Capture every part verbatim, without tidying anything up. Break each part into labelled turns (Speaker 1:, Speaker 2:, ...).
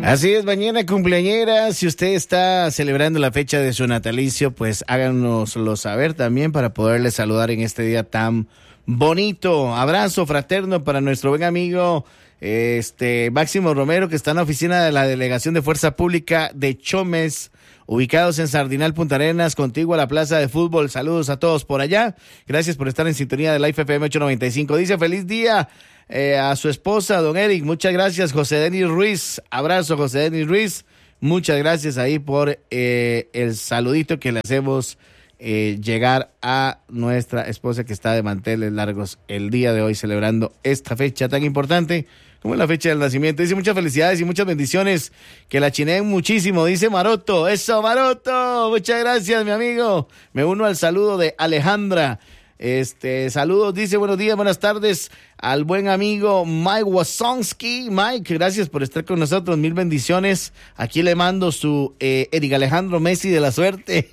Speaker 1: Así es, mañana cumpleañera. Si usted está celebrando la fecha de su natalicio, pues háganoslo saber también para poderle saludar en este día tan bonito. Abrazo fraterno para nuestro buen amigo este Máximo Romero, que está en la oficina de la Delegación de Fuerza Pública de Chomes, ubicados en Sardinal, Punta Arenas, contiguo a la plaza de fútbol. Saludos a todos por allá. Gracias por estar en sintonía de Life F M ochocientos noventa y cinco. Dice feliz día eh, a su esposa, don Eric. Muchas gracias, José Denis Ruiz. Abrazo, José Denis Ruiz. Muchas gracias ahí por eh, el saludito que le hacemos eh, llegar a nuestra esposa, que está de manteles largos el día de hoy, celebrando esta fecha tan importante como es la fecha del nacimiento. Dice muchas felicidades y muchas bendiciones, que la chineen muchísimo, dice Maroto. Eso, Maroto, muchas gracias, mi amigo. Me uno al saludo de Alejandra. Este, saludos, dice buenos días, buenas tardes al buen amigo Mike Wasonsky. Mike, gracias por estar con nosotros, mil bendiciones. Aquí le mando su eh, Eric Alejandro Messi de la suerte.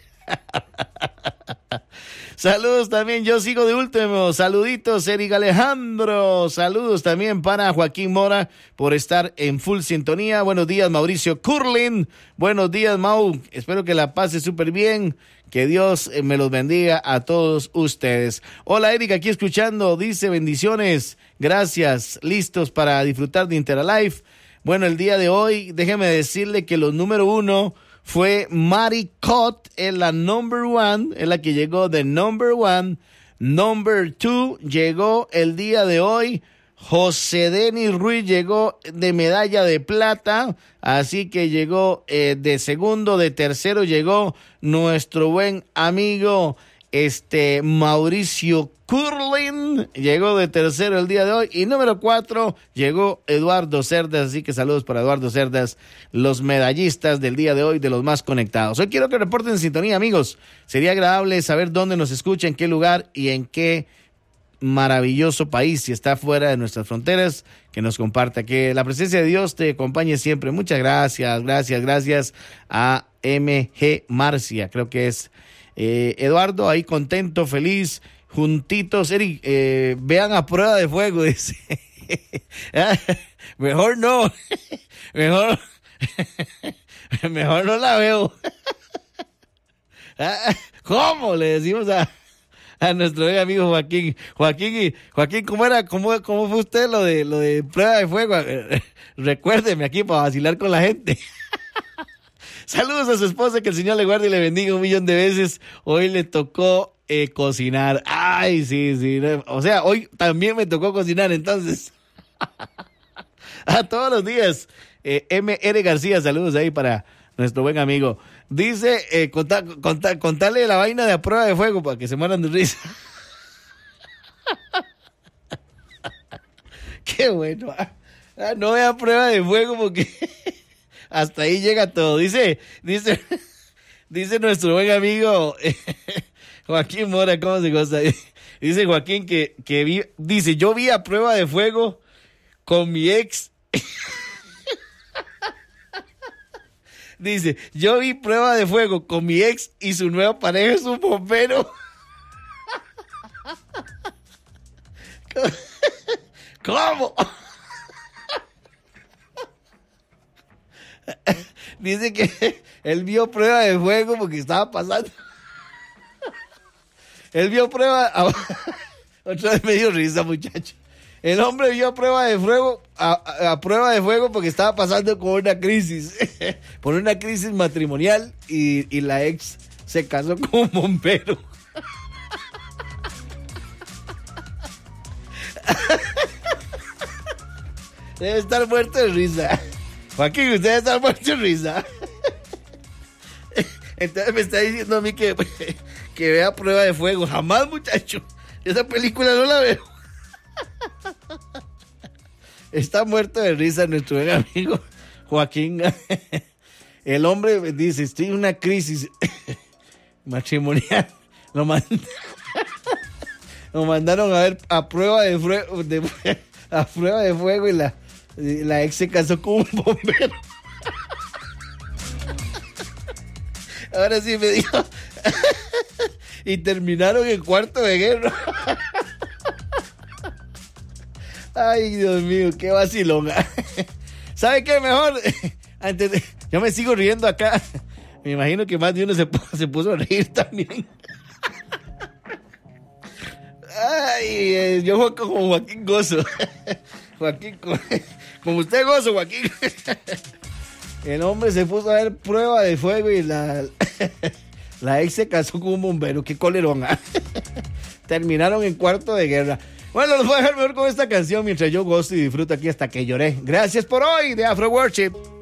Speaker 1: Saludos también, yo sigo de último. Saluditos, Eric Alejandro. Saludos también para Joaquín Mora por estar en full sintonía. Buenos días, Mauricio Curlin. Buenos días, Mau. Espero que la pase súper bien. Que Dios me los bendiga a todos ustedes. Hola, Eric, aquí escuchando. Dice bendiciones. Gracias. Listos para disfrutar de Interalife. Bueno, el día de hoy, déjeme decirle que los número uno fue Mari Cott, en la number one, es la que llegó de number one. Number two llegó el día de hoy José Denis Ruiz, llegó de medalla de plata, así que llegó eh, de segundo. De tercero llegó nuestro buen amigo este Mauricio Curlin, llegó de tercero el día de hoy. Y número cuatro llegó Eduardo Cerdas, así que saludos para Eduardo Cerdas, los medallistas del día de hoy, de los más conectados. Hoy quiero que reporten en sintonía, amigos. Sería agradable saber dónde nos escucha, en qué lugar y en qué maravilloso país, si está fuera de nuestras fronteras, que nos comparta. Que la presencia de Dios te acompañe siempre. Muchas gracias, gracias, gracias a M G Marcia, creo que es eh, Eduardo, ahí contento, feliz, juntitos. Eric, eh, vean A Prueba de Fuego, dice. Mejor no, mejor, mejor no la veo. ¿Cómo? Le decimos a a nuestro buen amigo Joaquín. Joaquín, Joaquín, ¿cómo era? ¿Cómo, cómo fue usted lo de lo de Prueba de Fuego? Recuérdeme aquí para vacilar con la gente. Saludos a su esposa, que el Señor le guarde y le bendiga un millón de veces. Hoy le tocó eh, cocinar. Ay, sí, sí. O sea, hoy también me tocó cocinar, entonces. A todos los días. Eh, M R García, saludos ahí para nuestro buen amigo. Dice, eh, contá, contá, contarle la vaina de A Prueba de Fuego para que se mueran de risa. Qué bueno. Ah, no vea Prueba de Fuego porque hasta ahí llega todo. Dice, dice, dice nuestro buen amigo eh, Joaquín Mora, ¿cómo se goza? Dice Joaquín que, que vi, dice, yo vi A Prueba de Fuego con mi ex. Dice, yo vi Prueba de Fuego con mi ex y su nueva pareja es un bombero. ¿Cómo? Dice que él vio Prueba de Fuego porque estaba pasando. Él vio Prueba... Otra vez me dio risa, muchacho. El hombre vio Prueba de Fuego, a, a, a Prueba de Fuego porque estaba pasando con una crisis, por una crisis matrimonial, y, y la ex se casó con un bombero. Debe estar muerto de risa. Joaquín, usted debe estar muerto de risa. Entonces me está diciendo a mí que, que vea Prueba de Fuego. Jamás, muchacho. Esa película no la veo. Está muerto de risa nuestro buen amigo Joaquín. El hombre dice, estoy en una crisis matrimonial. Lo, mand... Lo mandaron a ver A Prueba de Fuego, de... A Prueba de Fuego, y la, y la ex se casó con un bombero. Ahora sí me dijo. Y terminaron en cuarto de guerra. Ay, Dios mío, qué vacilón. ¿Sabe qué? Mejor Antes de, yo me sigo riendo acá. Me imagino que más de uno se, se puso a reír también. Ay, eh, yo juego como Joaquín Gozo. Joaquín, como usted Gozo, Joaquín. El hombre se puso a ver prueba de fuego y la, la ex se casó con un bombero. Qué colerón. ¿eh? Terminaron en cuarto de guerra. Bueno, los voy a dejar mejor con esta canción mientras yo gozo y disfruto aquí hasta que lloré. Gracias por hoy de Afro Worship.